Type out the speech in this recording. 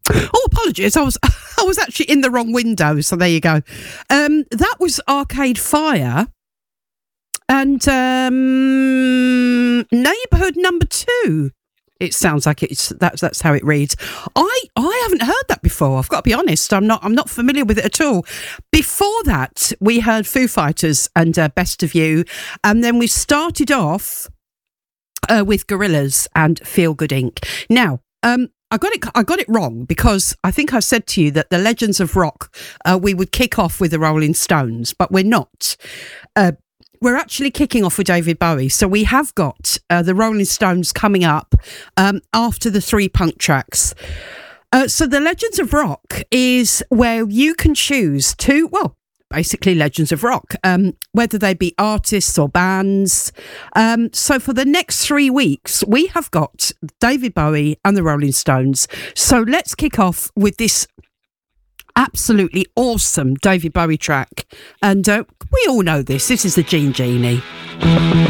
Oh, apologies. I was actually in the wrong window. So there you go. That was Arcade Fire and Neighbourhood Number 2. It sounds like that's how it reads. I haven't heard that before. I've got to be honest. I'm not familiar with it at all. Before that, we heard Foo Fighters and Best of You, and then we started off with Gorillaz and Feel Good Inc. Now, I got it wrong because I think I said to you that the Legends of Rock we would kick off with the Rolling Stones, but we're not. We're actually kicking off with David Bowie. So we have got the Rolling Stones coming up after the 3 punk tracks. So the Legends of Rock is where you can choose to, well, basically Legends of Rock, whether they be artists or bands. So for the next 3 weeks, we have got David Bowie and the Rolling Stones. So let's kick off with this absolutely awesome David Bowie track. And we all know this. This is the Gene Genie.